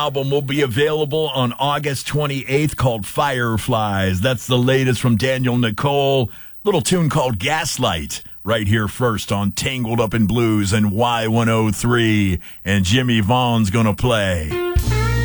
album will be available on August 28th called Fireflies. That's the latest from Daniel Nicole. Little tune called Gaslight right here first on Tangled Up in Blues and Y103. And Jimmy Vaughn's going to play.